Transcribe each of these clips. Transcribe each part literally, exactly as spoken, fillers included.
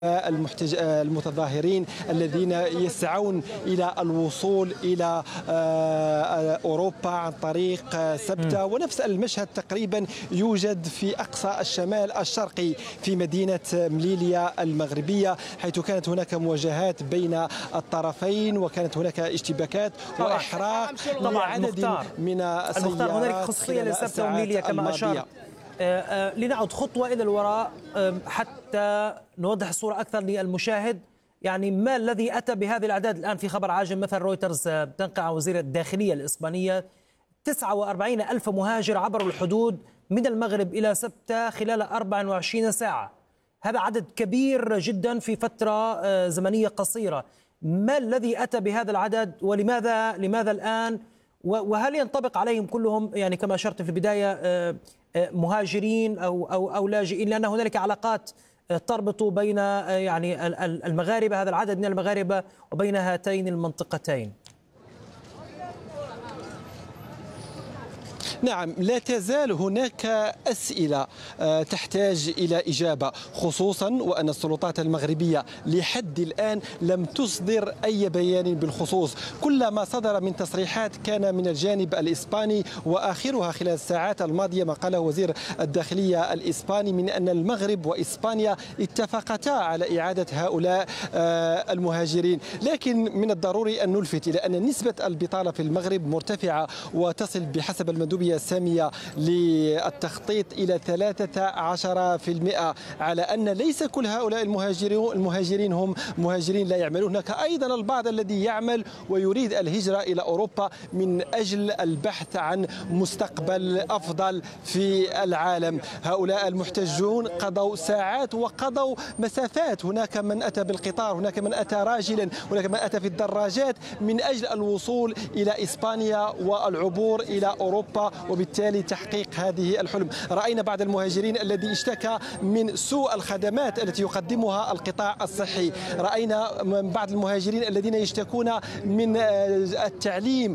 المحتج... المتظاهرين الذين يسعون إلى الوصول إلى أوروبا عن طريق سبتة، ونفس المشهد تقريبا يوجد في أقصى الشمال الشرقي في مدينة مليليا المغربية، حيث كانت هناك مواجهات بين الطرفين وكانت هناك اشتباكات وإحراق لعدد من السيارات. هناك خصوصية لسبتة ومليليا كما أشار. لنعد خطوة إلى الوراء حتى نوضح الصورة أكثر للمشاهد. يعني ما الذي أتى بهذه الأعداد الآن؟ في خبر عاجل مثلا رويترز تنقل عن وزير الداخلية الإسبانية تسعة وأربعين ألف مهاجر عبروا الحدود من المغرب إلى سبتة خلال أربع وعشرين ساعة. هذا عدد كبير جدا في فترة زمنية قصيرة. ما الذي أتى بهذا العدد ولماذا لماذا الآن؟ وهل ينطبق عليهم كلهم يعني كما أشرت في البداية مهاجرين أو أو أو لاجئين؟ لأن هنالك علاقات تربط بين يعني المغاربة، هذا العدد من المغاربة، وبين هاتين المنطقتين. نعم، لا تزال هناك أسئلة تحتاج إلى إجابة، خصوصا وأن السلطات المغربية لحد الآن لم تصدر أي بيان بالخصوص. كل ما صدر من تصريحات كان من الجانب الإسباني، وآخرها خلال الساعات الماضية ما قاله وزير الداخلية الإسباني من أن المغرب وإسبانيا اتفقتا على إعادة هؤلاء المهاجرين. لكن من الضروري أن نلفت إلى أن نسبة البطالة في المغرب مرتفعة وتصل بحسب المندوبية السامية للتخطيط إلى ثلاثة عشر بالمئة، على أن ليس كل هؤلاء المهاجرين المهاجرين هم مهاجرين لا يعملون. هناك أيضا البعض الذي يعمل ويريد الهجرة إلى أوروبا من أجل البحث عن مستقبل أفضل في العالم. هؤلاء المحتجون قضوا ساعات وقضوا مسافات، هناك من أتى بالقطار، هناك من أتى راجلا، هناك من أتى في الدراجات من أجل الوصول إلى إسبانيا والعبور إلى أوروبا، وبالتالي تحقيق هذه الحلم. رأينا بعض المهاجرين الذي اشتكى من سوء الخدمات التي يقدمها القطاع الصحي، رأينا من بعض المهاجرين الذين يشتكون من التعليم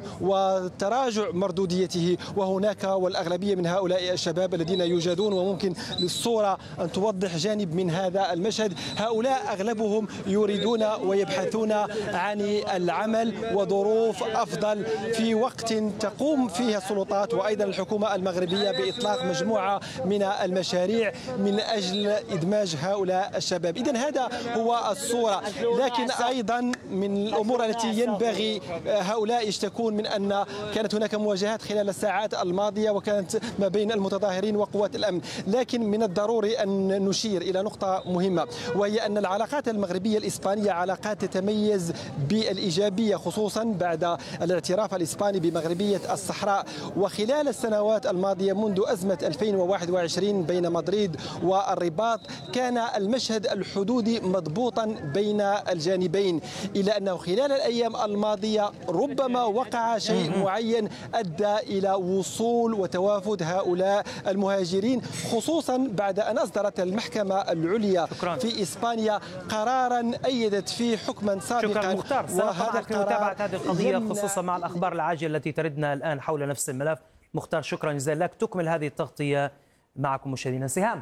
وتراجع مردوديته، وهناك والأغلبية من هؤلاء الشباب الذين يوجدون، وممكن للصورة أن توضح جانب من هذا المشهد. هؤلاء أغلبهم يريدون ويبحثون عن العمل وظروف أفضل في وقت تقوم فيها السلطات وأيضا الحكومة المغربية بإطلاق مجموعة من المشاريع من أجل إدماج هؤلاء الشباب. إذن هذا هو الصورة. لكن أيضا من الأمور التي ينبغي، هؤلاء يشتكون من أن كانت هناك مواجهات خلال الساعات الماضية وكانت ما بين المتظاهرين وقوات الأمن، لكن من الضروري أن نشير إلى نقطة مهمة، وهي أن العلاقات المغربية الإسبانية علاقات تتميز بالإيجابية، خصوصا بعد الاعتراف الإسباني بمغربية الصحراء. وخلال السنوات الماضية منذ أزمة ألفين وواحد وعشرين بين مدريد والرباط كان المشهد الحدودي مضبوطا بين الجانبين، إلى أنه خلال الأيام الماضية ربما وقع شيء معين أدى إلى وصول وتوافد هؤلاء المهاجرين، خصوصا بعد أن أصدرت المحكمة العليا في إسبانيا قرارا أيدت فيه حكما سابقا. شكرا مختار، سنطلع في متابعة هذه القضية خصوصا مع الأخبار العاجلة التي تردنا الآن حول نفس الملف. مختار شكرا جزيلا لك. تكمل هذه التغطية معكم مشاهدينا سهام.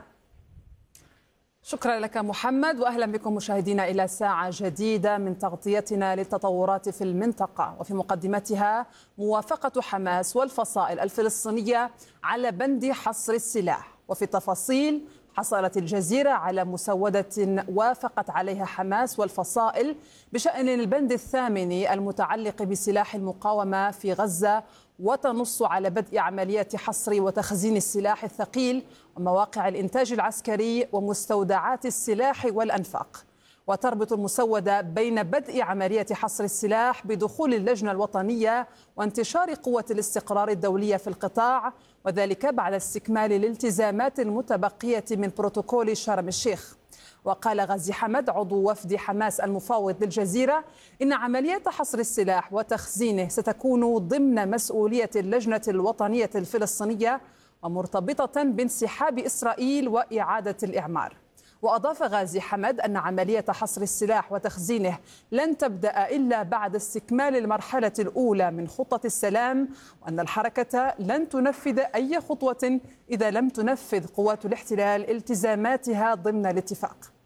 شكرا لك محمد، وأهلا بكم مشاهدينا إلى ساعة جديدة من تغطيتنا للتطورات في المنطقة، وفي مقدمتها موافقة حماس والفصائل الفلسطينية على بند حصر السلاح. وفي التفاصيل حصلت الجزيرة على مسودة وافقت عليها حماس والفصائل بشأن البند الثامن المتعلق بسلاح المقاومة في غزة، وتنص على بدء عمليات حصر وتخزين السلاح الثقيل ومواقع الإنتاج العسكري ومستودعات السلاح والأنفاق. وتربط المسودة بين بدء عملية حصر السلاح بدخول اللجنة الوطنية وانتشار قوة الاستقرار الدولية في القطاع، وذلك بعد استكمال الالتزامات المتبقية من بروتوكول شرم الشيخ. وقال غازي حمد عضو وفد حماس المفاوض للجزيرة إن عملية حصر السلاح وتخزينه ستكون ضمن مسؤولية اللجنة الوطنية الفلسطينية ومرتبطة بانسحاب إسرائيل وإعادة الإعمار. وأضاف غازي حمد أن عملية حصر السلاح وتخزينه لن تبدأ إلا بعد استكمال المرحلة الأولى من خطة السلام، وأن الحركة لن تنفذ أي خطوة إذا لم تنفذ قوات الاحتلال التزاماتها ضمن الاتفاق.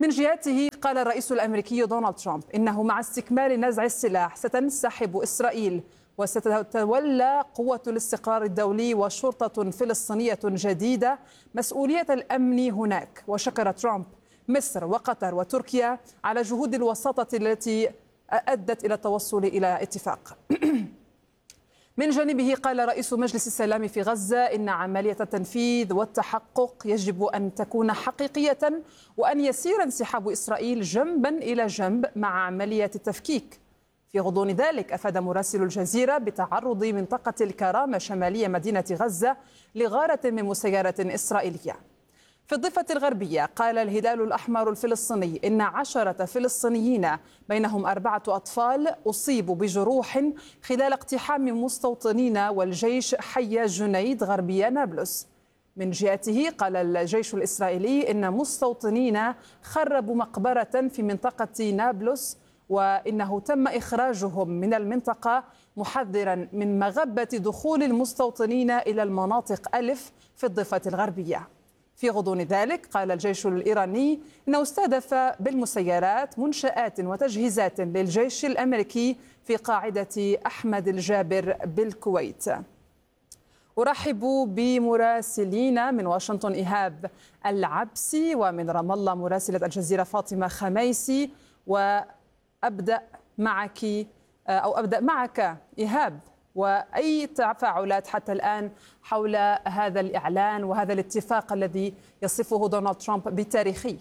من جهته قال الرئيس الأمريكي دونالد ترامب إنه مع استكمال نزع السلاح ستنسحب إسرائيل وستتولى قوة الاستقرار الدولي وشرطة فلسطينية جديدة مسؤولية الأمن هناك. وشكر ترامب مصر وقطر وتركيا على جهود الوساطة التي أدت إلى التوصل إلى اتفاق. من جانبه قال رئيس مجلس السلام في غزة إن عملية التنفيذ والتحقق يجب أن تكون حقيقية وأن يسير انسحاب إسرائيل جنبا إلى جنب مع عملية التفكيك. في غضون ذلك أفاد مراسل الجزيرة بتعرض منطقة الكرامة شمالية مدينة غزة لغارة من مسيرة إسرائيلية. في الضفة الغربية قال الهلال الأحمر الفلسطيني إن عشرة فلسطينيين بينهم أربعة أطفال أصيبوا بجروح خلال اقتحام مستوطنين والجيش حي جنيد غربي نابلس. من جهته قال الجيش الإسرائيلي إن مستوطنين خربوا مقبرة في منطقة نابلس وإنه تم إخراجهم من المنطقة محذرا من مغبة دخول المستوطنين إلى المناطق ألف في الضفة الغربية. في غضون ذلك قال الجيش الإيراني إنه استهدف بالمسيرات منشآت وتجهيزات للجيش الأمريكي في قاعدة أحمد الجابر بالكويت. أرحب بمراسلين من واشنطن إيهاب العبسي ومن رام الله مراسلة الجزيرة فاطمة خميسي، وأبدأ معك أو أبدأ معك إيهاب، وأي تفاعلات حتى الآن حول هذا الإعلان وهذا الاتفاق الذي يصفه دونالد ترامب بالتاريخي؟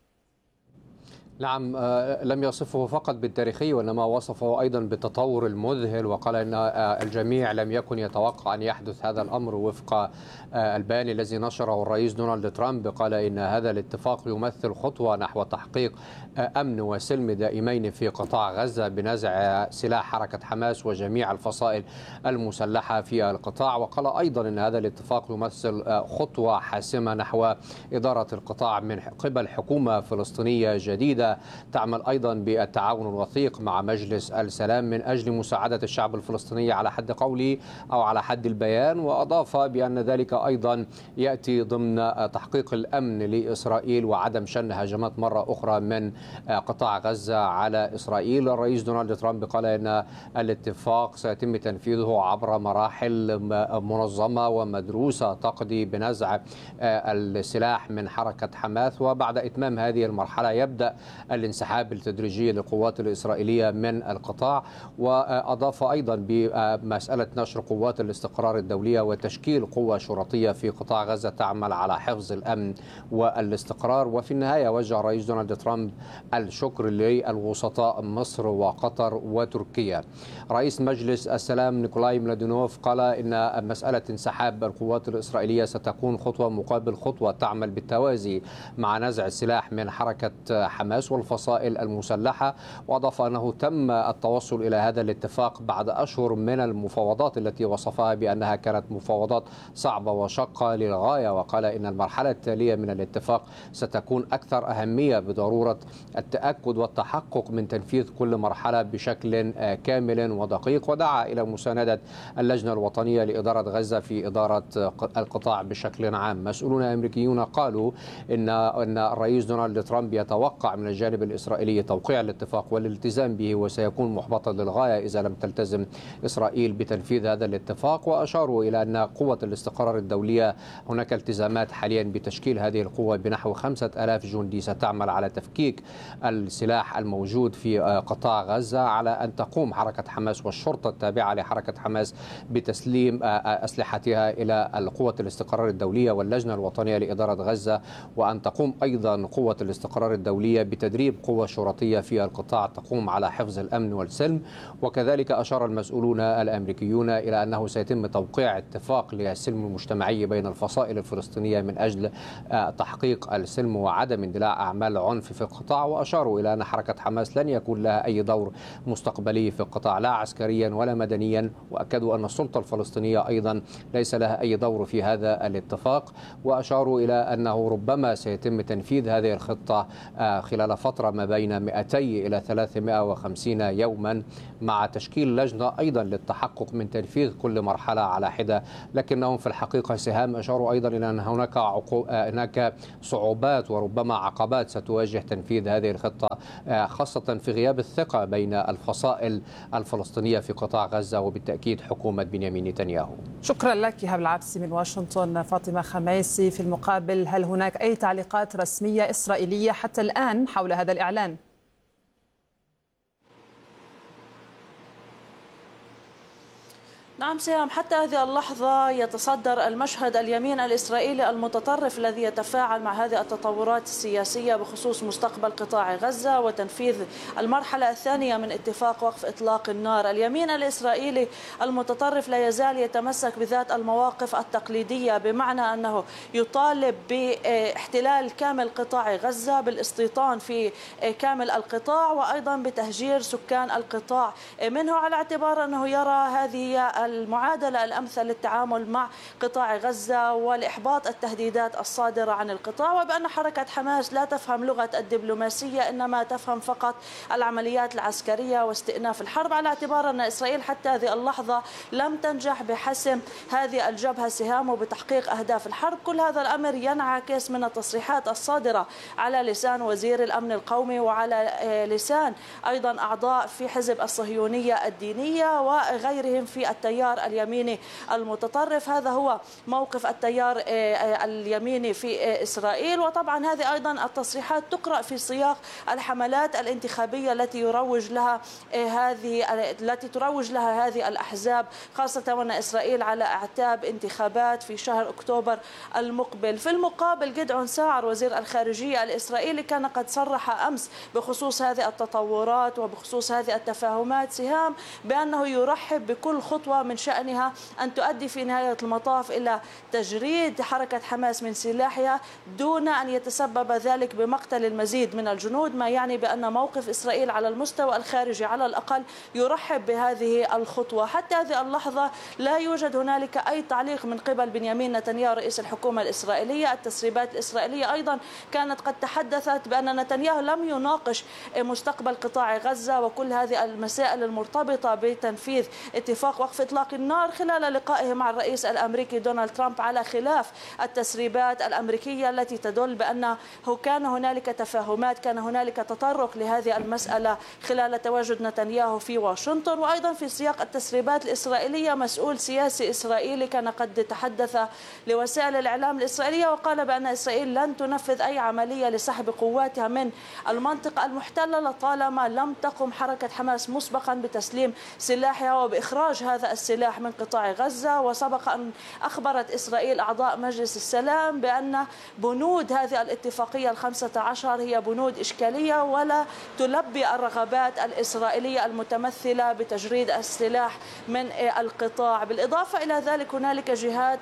نعم، لم يصفه فقط بالتاريخي وإنما وصفه أيضا بالتطور المذهل، وقال أن الجميع لم يكن يتوقع أن يحدث هذا الأمر. وفق البيان الذي نشره الرئيس دونالد ترامب قال إن هذا الاتفاق يمثل خطوة نحو تحقيق أمن وسلم دائمين في قطاع غزة بنزع سلاح حركة حماس وجميع الفصائل المسلحة في القطاع. وقال أيضا أن هذا الاتفاق يمثل خطوة حاسمة نحو إدارة القطاع من قبل حكومة فلسطينية جديدة تعمل أيضا بالتعاون الوثيق مع مجلس السلام من أجل مساعدة الشعب الفلسطيني على حد قولي أو على حد البيان. وأضاف بأن ذلك أيضا يأتي ضمن تحقيق الأمن لإسرائيل وعدم شن هجمات مرة أخرى من قطاع غزة على إسرائيل. الرئيس دونالد ترامب قال إن الاتفاق سيتم تنفيذه عبر مراحل منظمة ومدروسة تقضي بنزع السلاح من حركة حماس، وبعد إتمام هذه المرحلة يبدأ الانسحاب التدريجي للقوات الإسرائيلية من القطاع. وأضاف أيضا بمسألة نشر قوات الاستقرار الدولية وتشكيل قوة شرطية في قطاع غزة تعمل على حفظ الأمن والاستقرار. وفي النهاية وجه الرئيس دونالد ترامب الشكر للوسطاء مصر وقطر وتركيا. رئيس مجلس السلام نيكولاي ميلادينوف قال إن مسألة انسحاب القوات الإسرائيلية ستكون خطوة مقابل خطوة تعمل بالتوازي مع نزع السلاح من حركة حماس والفصائل المسلحة. وأضاف أنه تم التوصل إلى هذا الاتفاق بعد أشهر من المفاوضات التي وصفها بأنها كانت مفاوضات صعبة وشاقة للغاية. وقال إن المرحلة التالية من الاتفاق ستكون أكثر أهمية بضرورة التأكد والتحقق من تنفيذ كل مرحلة بشكل كامل ودقيق. ودعا إلى مساندة اللجنة الوطنية لإدارة غزة في إدارة القطاع بشكل عام. مسؤولون أمريكيون قالوا إن أن الرئيس دونالد ترامب يتوقع من الجانب الإسرائيلي توقيع الاتفاق والالتزام به، وسيكون محبطا للغاية إذا لم تلتزم إسرائيل بتنفيذ هذا الاتفاق. وأشاروا إلى أن قوة الاستقرار الدولية هناك التزامات حاليا بتشكيل هذه القوة بنحو خمسة آلاف جندي ستعمل على تفكيك السلاح الموجود في قطاع غزة، على أن تقوم حركة حماس والشرطة التابعة لحركة حماس بتسليم أسلحتها إلى القوة الاستقرار الدولية واللجنة الوطنية لإدارة غزة، وأن تقوم أيضا قوة الاستقرار الدولية بتدريب قوة شرطية في القطاع تقوم على حفظ الأمن والسلم. وكذلك أشار المسؤولون الأمريكيون إلى أنه سيتم توقيع اتفاق للسلم المجتمعي بين الفصائل الفلسطينية من أجل تحقيق السلم وعدم اندلاع أعمال عنف في القطاع. وأشاروا إلى أن حركة حماس لن يكون لها أي دور مستقبلي في القطاع لا عسكريا ولا مدنيا، وأكدوا أن السلطة الفلسطينية أيضا ليس لها أي دور في هذا الاتفاق. وأشاروا إلى أنه ربما سيتم تنفيذ هذه الخطة خلال خلال فترة ما بين مئتين إلى ثلاثمئة وخمسين يوما، مع تشكيل لجنة أيضا للتحقق من تنفيذ كل مرحلة على حدة. لكنهم في الحقيقة سهام أشاروا أيضا إلى أن هناك عقو... هناك صعوبات وربما عقبات ستواجه تنفيذ هذه الخطة، خاصة في غياب الثقة بين الفصائل الفلسطينية في قطاع غزة وبالتأكيد حكومة بنيامين نتنياهو. شكرا لك إيهاب العبسي من واشنطن. فاطمة خميسي، في المقابل هل هناك أي تعليقات رسمية إسرائيلية حتى الآن حول هذا الإعلان؟ نعم سهام، حتى هذه اللحظة يتصدر المشهد اليمين الإسرائيلي المتطرف الذي يتفاعل مع هذه التطورات السياسية بخصوص مستقبل قطاع غزة وتنفيذ المرحلة الثانية من اتفاق وقف إطلاق النار. اليمين الإسرائيلي المتطرف لا يزال يتمسك بذات المواقف التقليدية، بمعنى أنه يطالب باحتلال كامل قطاع غزة، بالاستيطان في كامل القطاع، وأيضا بتهجير سكان القطاع منه، على اعتبار أنه يرى هذه المعادلة الأمثل للتعامل مع قطاع غزة ولإحباط التهديدات الصادرة عن القطاع، وبأن حركة حماس لا تفهم لغة الدبلوماسية إنما تفهم فقط العمليات العسكرية واستئناف الحرب، على اعتبار أن إسرائيل حتى هذه اللحظة لم تنجح بحسم هذه الجبهة سهام وبتحقيق أهداف الحرب. كل هذا الأمر ينعكس من التصريحات الصادرة على لسان وزير الأمن القومي وعلى لسان أيضا أعضاء في حزب الصهيونية الدينية وغيرهم في التيار اليميني المتطرف. هذا هو موقف التيار اليميني في إسرائيل. وطبعا هذه أيضا التصريحات تقرأ في سياق الحملات الانتخابية التي يروج لها هذه التي تروج لها هذه الأحزاب، خاصة وأن إسرائيل على أعتاب انتخابات في شهر أكتوبر المقبل. في المقابل جدعون ساعر وزير الخارجية الإسرائيلي كان قد صرح أمس بخصوص هذه التطورات وبخصوص هذه التفاهمات سهام بأنه يرحب بكل خطوة من شأنها أن تؤدي في نهاية المطاف إلى تجريد حركة حماس من سلاحها دون أن يتسبب ذلك بمقتل المزيد من الجنود، ما يعني بأن موقف إسرائيل على المستوى الخارجي على الأقل يرحب بهذه الخطوة. حتى هذه اللحظة لا يوجد هنالك أي تعليق من قبل بنيامين نتنياهو رئيس الحكومة الإسرائيلية. التسريبات الإسرائيلية أيضا كانت قد تحدثت بأن نتنياهو لم يناقش مستقبل قطاع غزة وكل هذه المسائل المرتبطة بتنفيذ اتفاق وقف إطلاق النار خلال لقائه مع الرئيس الأمريكي دونالد ترامب، على خلاف التسريبات الأمريكية التي تدل بأنه كان هنالك تفاهمات، كان هنالك تطرق لهذه المسألة خلال تواجد نتنياهو في واشنطن. وأيضا في سياق التسريبات الإسرائيلية مسؤول سياسي إسرائيلي كان قد تحدث لوسائل الإعلام الإسرائيلية وقال بأن إسرائيل لن تنفذ أي عملية لسحب قواتها من المنطقة المحتلة لطالما لم تقم حركة حماس مسبقا بتسليم سلاحها وبإخراج هذا السلاح من قطاع غزة. وسبق أن أخبرت إسرائيل أعضاء مجلس السلام بأن بنود هذه الاتفاقية الخمسة عشر هي بنود إشكالية ولا تلبي الرغبات الإسرائيلية المتمثلة بتجريد السلاح من القطاع. بالإضافة إلى ذلك هنالك جهات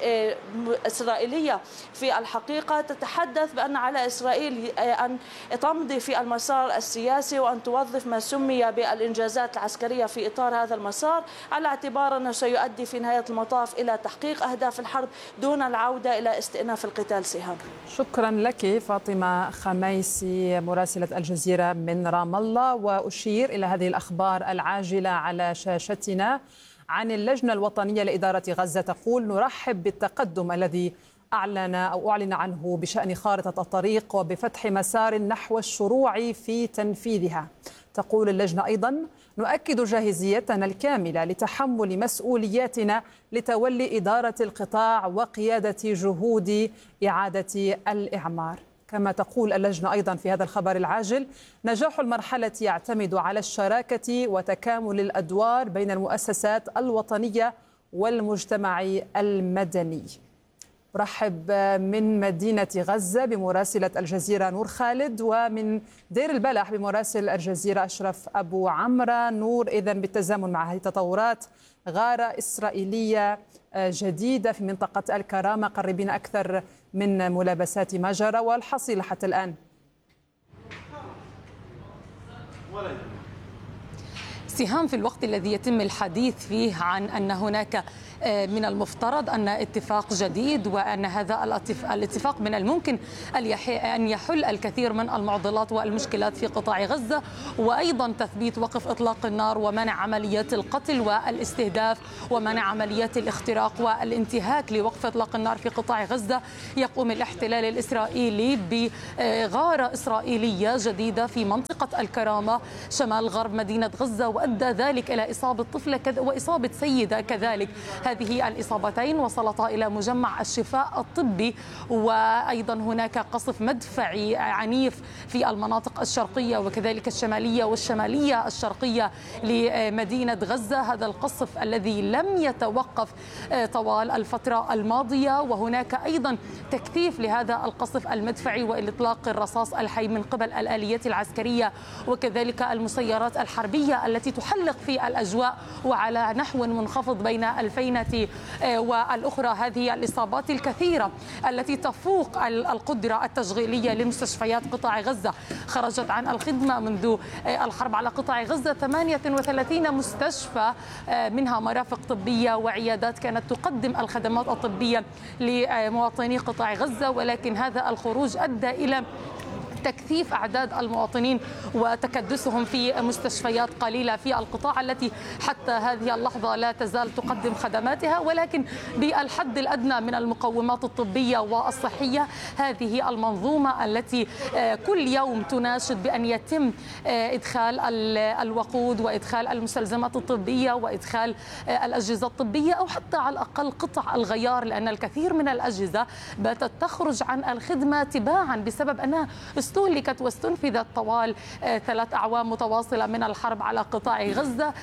إسرائيلية في الحقيقة تتحدث بأن على إسرائيل أن تمضي في المسار السياسي وأن توظف ما سمي بالإنجازات العسكرية في إطار هذا المسار، على اعتبار أنه سيؤدي في نهاية المطاف إلى تحقيق أهداف الحرب دون العودة إلى استئناف القتال. سهام، شكرا لك فاطمة خميسي مراسلة الجزيرة من رام الله. وأشير إلى هذه الأخبار العاجلة على شاشتنا عن اللجنة الوطنية لإدارة غزة، تقول: نرحب بالتقدم الذي أعلن أو أعلن عنه بشأن خارطة الطريق وبفتح مسار نحو الشروع في تنفيذها. تقول اللجنة أيضا: نؤكد جاهزيتنا الكاملة لتحمل مسؤولياتنا لتولي إدارة القطاع وقيادة جهود إعادة الإعمار. كما تقول اللجنة أيضا في هذا الخبر العاجل: نجاح المرحلة يعتمد على الشراكة وتكامل الأدوار بين المؤسسات الوطنية والمجتمع المدني. أرحب من مدينة غزة بمراسلة الجزيرة نور خالد، ومن دير البلح بمراسل الجزيرة أشرف أبو عمرة. نور، إذن بالتزامن مع هذه التطورات، غارة إسرائيلية جديدة في منطقة الكرامة، قربين أكثر من ملابسات ما جرى والحصيلة حتى الآن. سهام، في الوقت الذي يتم الحديث فيه عن أن هناك من المفترض أن اتفاق جديد، وأن هذا الاتفاق من الممكن أن يحل الكثير من المعضلات والمشكلات في قطاع غزة، وأيضا تثبيت وقف إطلاق النار ومنع عمليات القتل والاستهداف ومنع عمليات الاختراق والانتهاك لوقف إطلاق النار في قطاع غزة. يقوم الاحتلال الإسرائيلي بغارة إسرائيلية جديدة في منطقة الكرامة شمال غرب مدينة غزة، وأدى ذلك إلى إصابة طفلة وإصابة سيدة كذلك. هذه الإصابتين وصلتا إلى مجمع الشفاء الطبي، وأيضا هناك قصف مدفعي عنيف في المناطق الشرقية وكذلك الشمالية والشمالية الشرقية لمدينة غزة. هذا القصف الذي لم يتوقف طوال الفترة الماضية، وهناك أيضا تكثيف لهذا القصف المدفعي وإطلاق الرصاص الحي من قبل الآليات العسكرية وكذلك المسيرات الحربية التي تحلق في الأجواء وعلى نحو منخفض بين الفينة والأخرى. هذه الإصابات الكثيرة التي تفوق القدرة التشغيلية لمستشفيات قطاع غزة. خرجت عن الخدمة منذ الحرب على قطاع غزة ثمانية وثلاثين مستشفى، منها مرافق طبية وعيادات كانت تقدم الخدمات الطبية لمواطني قطاع غزة، ولكن هذا الخروج أدى إلى تكثيف أعداد المواطنين وتكدسهم في مستشفيات قليلة في القطاع التي حتى هذه اللحظة لا تزال تقدم خدماتها، ولكن بالحد الأدنى من المقومات الطبية والصحية. هذه المنظومة التي كل يوم تناشد بأن يتم إدخال الوقود وإدخال المستلزمات الطبية وإدخال الأجهزة الطبية، أو حتى على الأقل قطع الغيار، لأن الكثير من الأجهزة باتت تخرج عن الخدمة تباعا بسبب أنها استهلكت واستنفذت طوال ثلاث أعوام متواصلة من الحرب على قطاع غزة.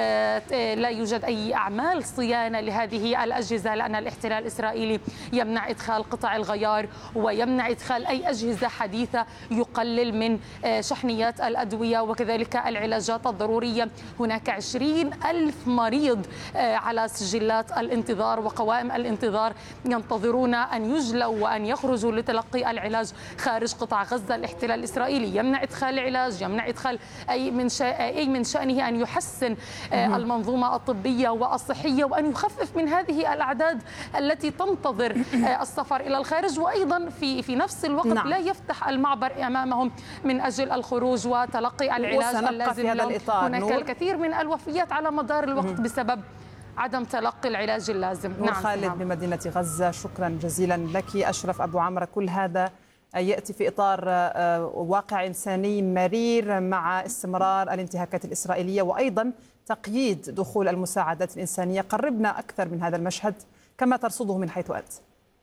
لا يوجد أي أعمال صيانة لهذه الأجهزة، لأن الاحتلال الإسرائيلي يمنع إدخال قطع الغيار ويمنع إدخال أي أجهزة حديثة، يقلل من شحنيات الأدوية وكذلك العلاجات الضرورية. هناك عشرين ألف مريض على سجلات الانتظار وقوائم الانتظار ينتظرون أن يجلوا وأن يخرجوا لتلقي العلاج خارج قطاع غزة. الاحتلال الإسرائيلي يمنع إدخال العلاج، يمنع إدخال أي من أي من شأنه أن يحسن المنظومة الطبية والصحية وأن يخفف من هذه الأعداد التي تنتظر السفر إلى الخارج، وأيضا في في نفس الوقت نعم. لا يفتح المعبر أمامهم من أجل الخروج وتلقي العلاج اللازم لهم. هناك نور. الكثير من الوفيات على مدار الوقت مم. بسبب عدم تلقي العلاج اللازم. نعم خالد نعم. بمدينة غزة، شكرا جزيلا لك. أشرف أبو عمرو، كل هذا يأتي في إطار واقع إنساني مرير مع استمرار الانتهاكات الإسرائيلية وأيضا تقييد دخول المساعدات الإنسانية. قربنا أكثر من هذا المشهد كما ترصده من حيث أنت.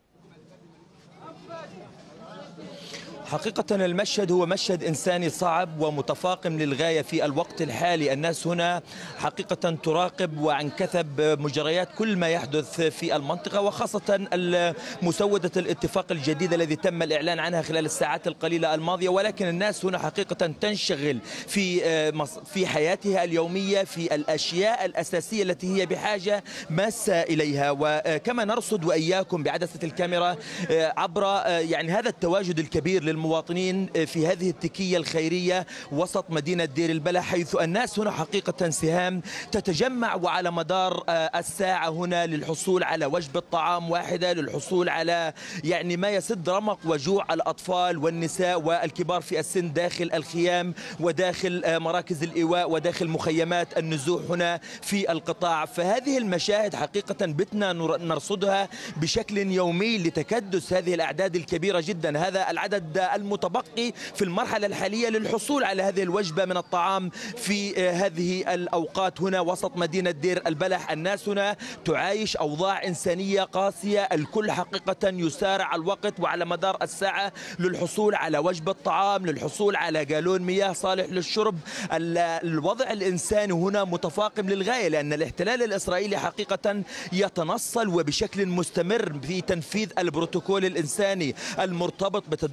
حقيقة المشهد هو مشهد إنساني صعب ومتفاقم للغاية في الوقت الحالي. الناس هنا حقيقة تراقب وعن كثب مجريات كل ما يحدث في المنطقة، وخاصة مسودة الاتفاق الجديد الذي تم الإعلان عنها خلال الساعات القليلة الماضية. ولكن الناس هنا حقيقة تنشغل في في حياتها اليومية في الأشياء الأساسية التي هي بحاجة ماسة إليها. وكما نرصد وإياكم بعدسة الكاميرا عبر يعني هذا التواجد الكبير المواطنين في هذه التكية الخيرية وسط مدينة دير البلح، حيث الناس هنا حقيقة سهام تتجمع وعلى مدار الساعة هنا للحصول على وجبة طعام واحدة، للحصول على يعني ما يسد رمق وجوع الأطفال والنساء والكبار في السن داخل الخيام وداخل مراكز الإيواء وداخل مخيمات النزوح هنا في القطاع. فهذه المشاهد حقيقة بتنا نرصدها بشكل يومي لتكدس هذه الأعداد الكبيرة جدا. هذا العدد المتبقي في المرحلة الحالية للحصول على هذه الوجبة من الطعام في هذه الأوقات هنا وسط مدينة دير البلح. الناس هنا تعايش أوضاع إنسانية قاسية، الكل حقيقة يسارع الوقت وعلى مدار الساعة للحصول على وجبة طعام، للحصول على جالون مياه صالح للشرب. الوضع الإنساني هنا متفاقم للغاية، لأن الاحتلال الإسرائيلي حقيقة يتنصل وبشكل مستمر في تنفيذ البروتوكول الإنساني المرتبط بتدفق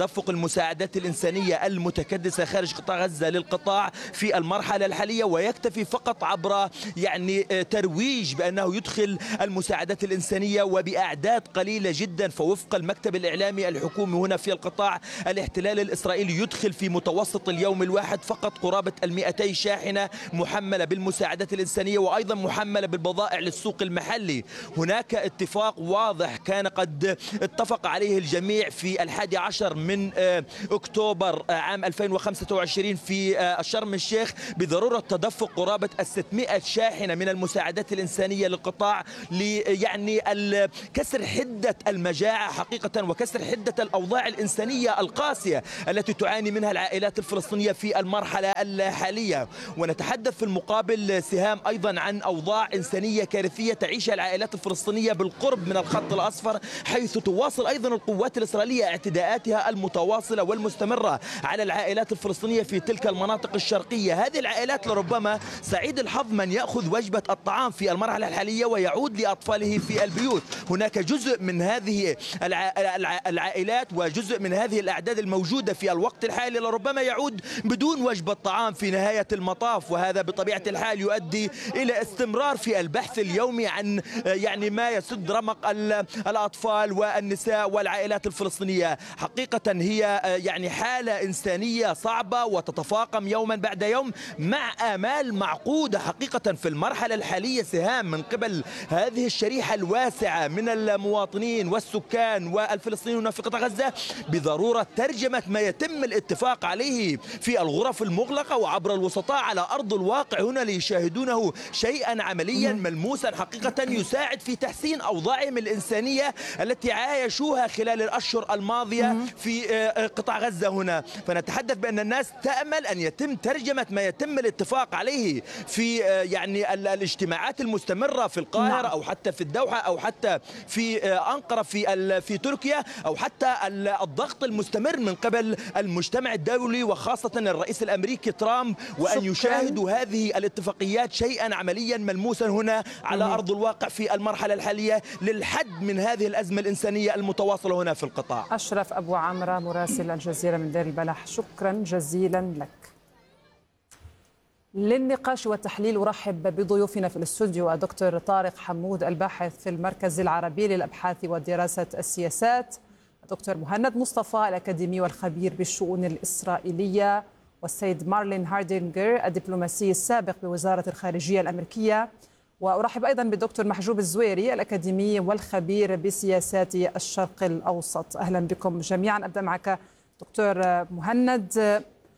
المساعدات الإنسانية المتكدسة خارج قطاع غزة للقطاع في المرحلة الحالية، ويكتفي فقط عبر يعني ترويج بأنه يدخل المساعدات الإنسانية وبأعداد قليلة جدا. فوفق المكتب الإعلامي الحكومي هنا في القطاع، الاحتلال الإسرائيلي يدخل في متوسط اليوم الواحد فقط قرابة المئتي شاحنة محملة بالمساعدات الإنسانية وأيضا محملة بالبضائع للسوق المحلي. هناك اتفاق واضح كان قد اتفق عليه الجميع في الحادي عشر من أكتوبر عام ألفين وخمسة وعشرين في شرم الشيخ بضرورة تدفق قرابة ستمئة شاحنة من المساعدات الإنسانية للقطاع لي يعني كسر حدة المجاعة حقيقة وكسر حدة الأوضاع الإنسانية القاسية التي تعاني منها العائلات الفلسطينية في المرحلة الحالية. ونتحدث في المقابل سهام أيضا عن أوضاع إنسانية كارثية تعيشها العائلات الفلسطينية بالقرب من الخط الأصفر، حيث تواصل أيضا القوات الإسرائيلية اعتداءاتها المتواصلة والمستمرة على العائلات الفلسطينية في تلك المناطق الشرقية. هذه العائلات لربما سعيد الحظ من يأخذ وجبة الطعام في المرحلة الحالية ويعود لأطفاله في البيوت. هناك جزء من هذه العائلات وجزء من هذه الأعداد الموجودة في الوقت الحالي لربما يعود بدون وجبة طعام في نهاية المطاف، وهذا بطبيعة الحال يؤدي إلى استمرار في البحث اليومي عن يعني ما يسد رمق الأطفال والنساء والعائلات الفلسطينية. حقيقة هي يعني حالة إنسانية صعبة وتتفاقم يوما بعد يوم مع آمال معقودة حقيقة في المرحلة الحالية سهام من قبل هذه الشريحة الواسعة من المواطنين والسكان والفلسطينيين في قطاع غزة بضرورة ترجمة ما يتم الاتفاق عليه في الغرف المغلقة وعبر الوسطاء على أرض الواقع هنا ليشاهدونه شيئا عمليا ملموسا حقيقة يساعد في تحسين أوضاعهم الإنسانية التي عايشوها خلال الأشهر الماضية في قطاع غزة هنا. فنتحدث بأن الناس تأمل أن يتم ترجمة ما يتم الاتفاق عليه في يعني الاجتماعات المستمرة في القاهرة أو حتى في الدوحة أو حتى في أنقرة في في تركيا أو حتى الضغط المستمر من قبل المجتمع الدولي وخاصة الرئيس الأمريكي ترامب، وأن يشاهدوا هذه الاتفاقيات شيئا عمليا ملموسا هنا على أرض الواقع في المرحلة الحالية للحد من هذه الأزمة الإنسانية المتواصلة هنا في القطاع. أشرف أبو عمرة مراسل الجزيرة من دير البلح، شكرا جزيلا لك. للنقاش والتحليل أرحب بضيوفنا في الاستوديو الدكتور طارق حمود الباحث في المركز العربي للأبحاث ودراسة السياسات، الدكتور مهند مصطفى الأكاديمي والخبير بالشؤون الإسرائيلية، والسيد مارلين هاردينجر الدبلوماسي السابق بوزارة الخارجية الأمريكية، وأرحب أيضا بالدكتور محجوب الزويري الأكاديمي والخبير بسياسات الشرق الأوسط. أهلا بكم جميعا. أبدأ معك دكتور مهند،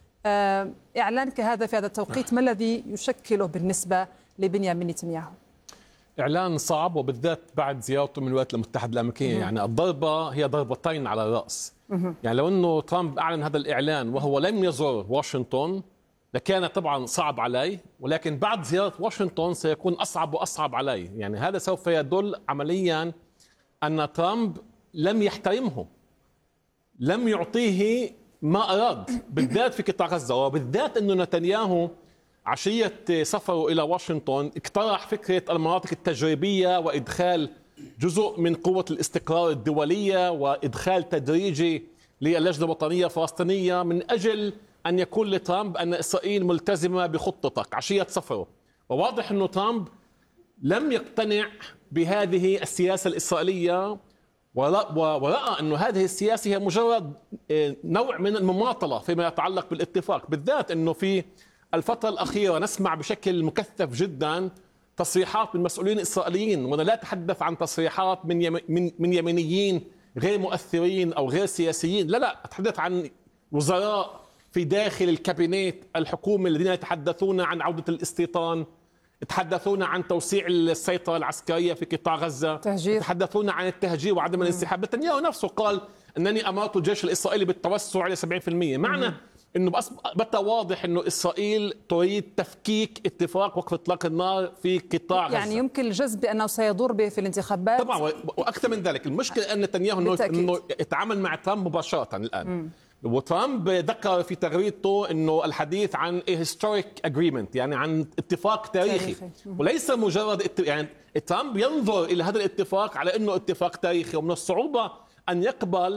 إعلانك هذا في هذا التوقيت ما الذي يشكله بالنسبة لبنيامين نتنياهو؟ إعلان صعب وبالذات بعد زيارته من الولايات المتحدة الأمريكية. يعني الضربة هي ضربتين على الرأس. يعني لو أنه ترامب أعلن هذا الإعلان وهو لم يزور واشنطن لكان طبعا صعب عليه، ولكن بعد زيارة واشنطن سيكون أصعب وأصعب عليه. يعني هذا سوف يدل عمليا أن ترامب لم يحترمه، لم يعطيه ما أراد بالذات في قطاع غزة، وبالذات أنه نتنياهو عشية سفره إلى واشنطن اقترح فكرة المناطق التجريبية وإدخال جزء من قوة الاستقرار الدولية وإدخال تدريجي للجنة الوطنية الفلسطينية من أجل أن يكون لترامب أن إسرائيل ملتزمة بخطتك عشية سفره. وواضح أنه ترامب لم يقتنع بهذه السياسة الإسرائيلية ورأى أن هذه السياسة هي مجرد نوع من المماطلة فيما يتعلق بالاتفاق، بالذات أنه في الفترة الأخيرة نسمع بشكل مكثف جدا تصريحات من مسؤولين إسرائيليين، وأنا لا أتحدث عن تصريحات من من من يمينيين غير مؤثرين أو غير سياسيين، لا لا أتحدث عن وزراء في داخل الكابينت الحكومي الذين يتحدثون عن عودة الاستيطان، يتحدثون عن توسيع السيطرة العسكرية في قطاع غزة، تهجير. يتحدثون عن التهجير وعدم الانسحاب. نتنياهو نفسه قال أنني أمرت الجيش الإسرائيلي بالتوسع إلى سبعين بالمئة. معنى أنه بات واضح أنه إسرائيل تريد تفكيك اتفاق وقف إطلاق النار في قطاع غزة. يعني يمكن الجزم بأنه سيضر به في الانتخابات طبعا، وأكثر من ذلك المشكلة أن نتنياهو أنه, إنه يتعامل مع ترامب مباشرة الآن. مم. وترامب ذكر في تغريدته انه الحديث عن historic agreement، يعني عن اتفاق تاريخي, تاريخي. وليس مجرد ات... يعني ترامب ينظر الى هذا الاتفاق على انه اتفاق تاريخي، ومن الصعوبة ان يقبل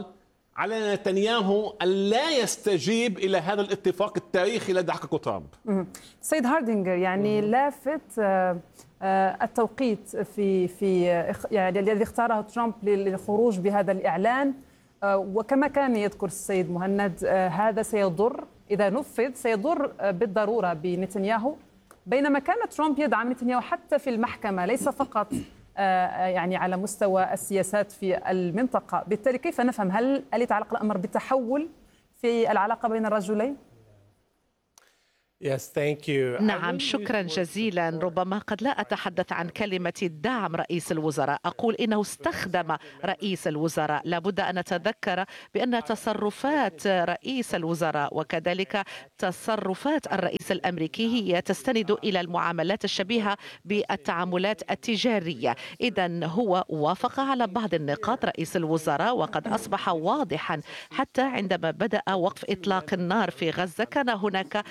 على نتنياهو أن لا يستجيب إلى هذا الاتفاق التاريخي الذي حققه ترامب. سيد هاردينجر، يعني لافت التوقيت في في يعني الذي اختاره ترامب للخروج بهذا الإعلان، وكما كان يذكر السيد مهند هذا سيضر إذا نفذ سيضر بالضرورة بنتنياهو، بينما كان ترامب يدعم نتنياهو حتى في المحكمة ليس فقط يعني على مستوى السياسات في المنطقة. بالتالي كيف نفهم، هل هل يتعلق الأمر بالتحول في العلاقة بين الرجلين؟ Yes, thank you. نعم، شكرا جزيلا. ربما قد لا أتحدث عن كلمة دعم رئيس الوزراء، أقول إنه استخدم رئيس الوزراء. لابد أن نتذكر بأن تصرفات رئيس الوزراء وكذلك تصرفات الرئيس الأمريكي هي تستند إلى المعاملات الشبيهة بالتعاملات التجارية. إذن هو وافق على بعض النقاط رئيس الوزراء، وقد أصبح واضحا حتى عندما بدأ وقف إطلاق النار في غزة كان هناك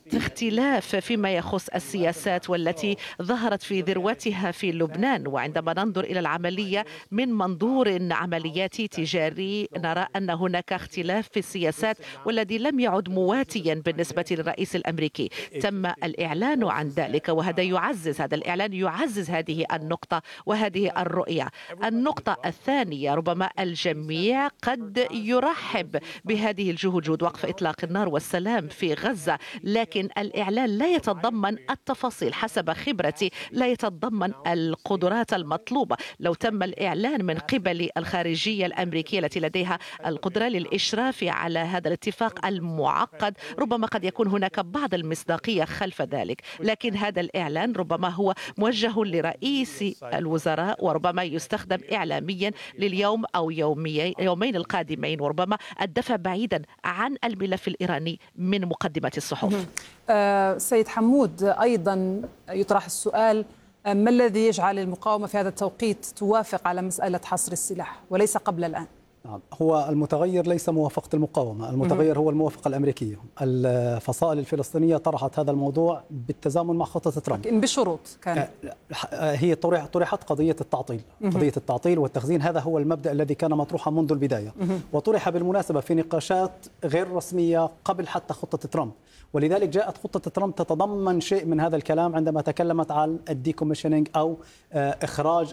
اختلاف فيما يخص السياسات والتي ظهرت في ذروتها في لبنان. وعندما ننظر إلى العملية من منظور عملياتي تجاري نرى أن هناك اختلاف في السياسات والذي لم يعد مواتيا بالنسبة للرئيس الأمريكي. تم الإعلان عن ذلك، وهذا يعزز هذا الإعلان يعزز هذه النقطة وهذه الرؤية. النقطة الثانية، ربما الجميع قد يرحب بهذه الجهود، جهود وقف إطلاق النار والسلام في غزة، لكن الإعلان لا يتضمن التفاصيل. حسب خبرتي لا يتضمن القدرات المطلوبة. لو تم الإعلان من قبل الخارجية الأمريكية التي لديها القدرة للإشراف على هذا الاتفاق المعقد، ربما قد يكون هناك بعض المصداقية خلف ذلك، لكن هذا الإعلان ربما هو موجه لرئيس الوزراء وربما يستخدم إعلاميا لليوم أو يومي يومين القادمين، وربما الدفع بعيدا عن الملف الإيراني من مقدمة الصحف. أه سيد حمود، أيضا يطرح السؤال، ما الذي يجعل المقاومة في هذا التوقيت توافق على مسألة حصر السلاح وليس قبل الآن؟ هو المتغير ليس موافقة المقاومة، المتغير هو الموافقة الأمريكية. الفصائل الفلسطينية طرحت هذا الموضوع بالتزامن مع خطة ترامب بشروط كانت هي طرحت قضية التعطيل، قضية التعطيل والتخزين. هذا هو المبدأ الذي كان مطروحا منذ البداية، وطرح بالمناسبة في نقاشات غير رسمية قبل حتى خطة ترامب، ولذلك جاءت خطة ترامب تتضمن شيء من هذا الكلام عندما تكلمت عن الديكوميشنينج أو إخراج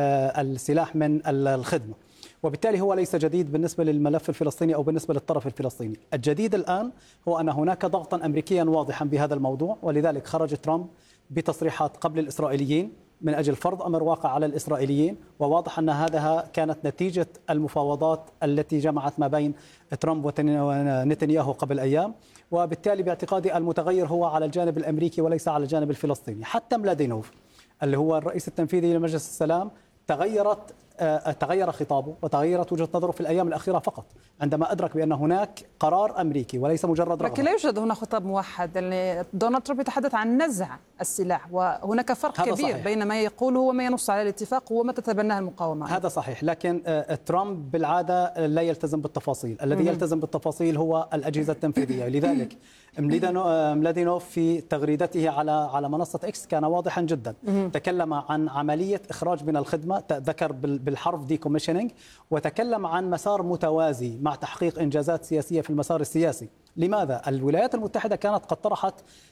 السلاح من الخدمة. وبالتالي هو ليس جديد بالنسبة للملف الفلسطيني أو بالنسبة للطرف الفلسطيني. الجديد الآن هو أن هناك ضغطا أمريكيا واضحا بهذا الموضوع، ولذلك خرج ترامب بتصريحات قبل الإسرائيليين من أجل فرض أمر واقع على الإسرائيليين، وواضح أن هذا كانت نتيجة المفاوضات التي جمعت ما بين ترامب ونتنياهو قبل أيام. وبالتالي باعتقادي المتغير هو على الجانب الأمريكي وليس على الجانب الفلسطيني. حتى ملادينوف اللي هو الرئيس التنفيذي لمجلس السلام تغيرت تغير خطابه وتغيرت وجهة نظره في الأيام الأخيرة فقط عندما أدرك بأن هناك قرار أمريكي وليس مجرد رغبة. لكن لا يوجد هنا خطاب موحد، يعني دونالد ترامب يتحدث عن نزع السلاح، وهناك فرق كبير صحيح بين ما يقوله وما ينص على الاتفاق وما تتبناه المقاومة. هذا صحيح، لكن ترامب بالعادة لا يلتزم بالتفاصيل. الذي يلتزم بالتفاصيل هو الأجهزة التنفيذية. لذلك ملادينوف في تغريدته على على منصة إكس كان واضحا جدا، تكلم عن عملية إخراج من الخدمة، ذكر بالحرف ديكوميشنينج، وتكلم عن مسار متوازي مع تحقيق إنجازات سياسية في المسار السياسي. لماذا؟ الولايات المتحدة كانت قد طرحت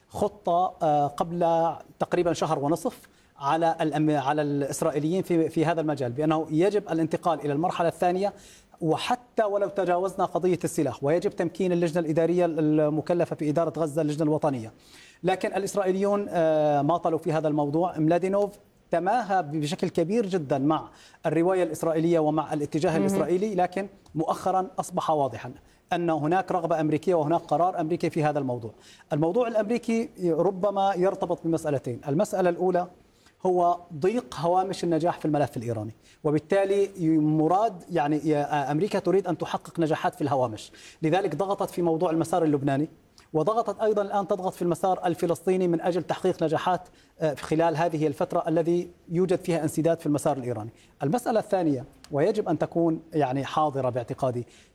خطة قبل تقريبا شهر ونصف على على الإسرائيليين في في هذا المجال، بأنه يجب الانتقال إلى المرحلة الثانية، وحتى ولو تجاوزنا قضية السلاح، ويجب تمكين اللجنة الإدارية المكلفة في إدارة غزة، اللجنة الوطنية. لكن الإسرائيليون ماطلوا في هذا الموضوع. ملادينوف تماهى بشكل كبير جدا مع الرواية الإسرائيلية ومع الاتجاه الإسرائيلي، لكن مؤخرا أصبح واضحا أن هناك رغبة أمريكية وهناك قرار أمريكي في هذا الموضوع. الموضوع الأمريكي ربما يرتبط بمسألتين. المسألة الأولى هو ضيق هوامش النجاح في الملف الإيراني، وبالتالي مراد يعني أمريكا تريد أن تحقق نجاحات في الهوامش، لذلك ضغطت في موضوع المسار اللبناني، وضغطت أيضا الآن تضغط في المسار الفلسطيني من أجل تحقيق نجاحات في خلال هذه الفترة الذي يوجد فيها انسداد في المسار الإيراني. المسألة الثانية ويجب أن تكون يعني حاضرة باعتقادي،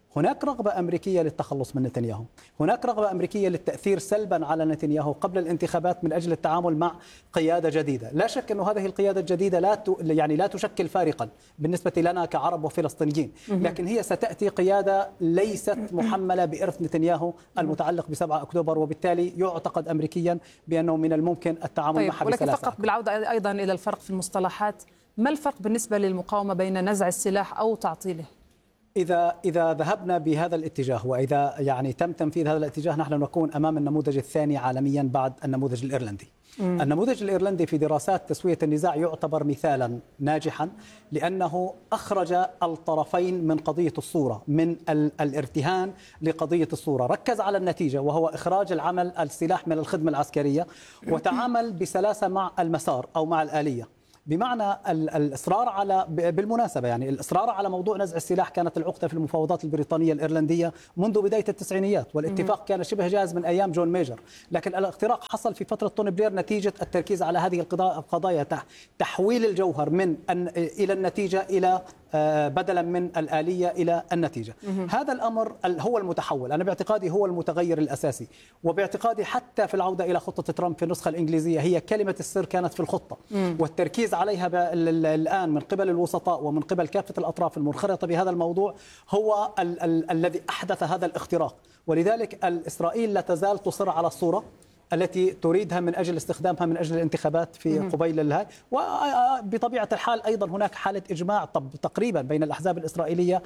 هناك رغبة أمريكية للتخلص من نتنياهو، هناك رغبة أمريكية للتأثير سلبا على نتنياهو قبل الانتخابات من أجل التعامل مع قيادة جديدة. لا شك أن هذه القيادة الجديدة لا ت... يعني لا تشكل فارقا بالنسبة لنا كعرب وفلسطينيين، لكن هي ستأتي قيادة ليست محملة بإرث نتنياهو المتعلق بسبعة أكتوبر، وبالتالي يعتقد أمريكيا بأنه من الممكن التعامل طيب معها ولكن بسلاسة. فقط بالعودة أيضا إلى الفرق في المصطلحات، ما الفرق بالنسبة للمقاومة بين نزع السلاح أو تعطيله؟ إذا إذا ذهبنا بهذا الاتجاه وإذا يعني تم تنفيذ هذا الاتجاه، نحن نكون أمام النموذج الثاني عالميا بعد النموذج الإيرلندي. مم. النموذج الإيرلندي في دراسات تسوية النزاع يعتبر مثالا ناجحا، لأنه أخرج الطرفين من قضية الصورة، من الارتهان لقضية الصورة، ركز على النتيجة وهو إخراج العمل السلاح من الخدمة العسكرية، وتعامل بسلاسة مع المسار أو مع الآلية. بمعنى الإصرار على بالمناسبة يعني الإصرار على موضوع نزع السلاح كانت العقدة في المفاوضات البريطانية الإيرلندية منذ بداية التسعينيات، والاتفاق كان شبه جاهز من أيام جون ميجر، لكن الاختراق حصل في فترة توني بلير نتيجة التركيز على هذه القضايا، تحويل الجوهر من إلى النتيجة إلى بدلا من الآلية إلى النتيجة. هذا الأمر هو المتحول، أنا باعتقادي هو المتغير الأساسي، وباعتقادي حتى في العودة إلى خطة ترامب في النسخة الإنجليزية هي كلمة السر كانت في الخطة، والتركيز عليها الآن من قبل الوسطاء ومن قبل كافة الأطراف المنخرطة بهذا الموضوع هو ال ال الذي أحدث هذا الاختراق. ولذلك الإسرائيل لا تزال تصر على الصورة التي تريدها من أجل استخدامها من أجل الانتخابات في قبيل الهاي، وبطبيعة الحال أيضا هناك حالة إجماع تقريبا بين الأحزاب الإسرائيلية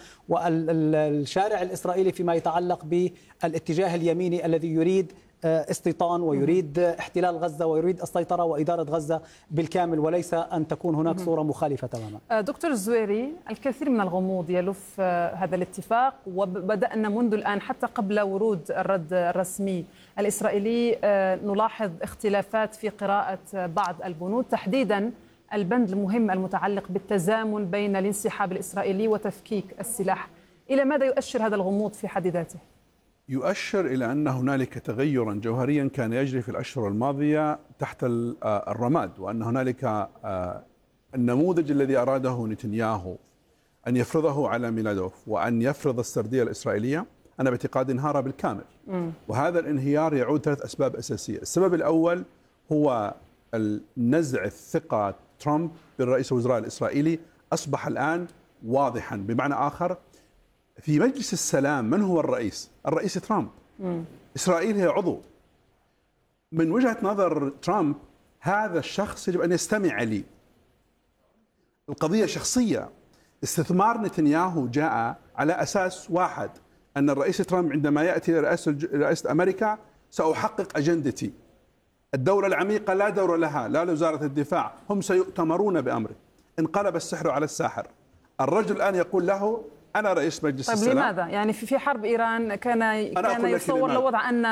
والشارع الإسرائيلي فيما يتعلق بالاتجاه اليميني الذي يريد استيطان ويريد احتلال غزة ويريد السيطرة وإدارة غزة بالكامل، وليس أن تكون هناك صورة مخالفة تماما. دكتور الزويري، الكثير من الغموض يلف هذا الاتفاق، وبدأنا منذ الآن حتى قبل ورود الرد الرسمي الإسرائيلي نلاحظ اختلافات في قراءة بعض البنود، تحديدا البند المهم المتعلق بالتزامن بين الانسحاب الإسرائيلي وتفكيك السلاح. إلى ماذا يؤشر هذا الغموض في حد ذاته؟ يؤشر إلى أن هنالك تغيرا جوهريا كان يجري في الأشهر الماضية تحت الرماد، وأن هنالك النموذج الذي أراده نتنياهو أن يفرضه على ميلادوف وأن يفرض السردية الإسرائيلية، أنا باعتقادي انهار بالكامل. م. وهذا الانهيار يعود ثلاث أسباب أساسية. السبب الأول هو نزع الثقة ترامب بالرئيس الوزراء الإسرائيلي أصبح الآن واضحا. بمعنى آخر، في مجلس السلام من هو الرئيس؟ الرئيس ترامب. مم. إسرائيل هي عضو. من وجهة نظر ترامب هذا الشخص يجب أن يستمع لي. القضية شخصية. استثمار نتنياهو جاء على أساس واحد، أن الرئيس ترامب عندما يأتي لرئاسة رئاسة أمريكا سأحقق أجندتي. الدولة العميقة لا دور لها، لا لوزارة الدفاع، هم سيؤتمرون بأمره. انقلب السحر على الساحر. الرجل الآن يقول له أنا رئيس مجلس طيب السلام. لماذا؟ يعني في حرب إيران كان كان يتصور الوضع أن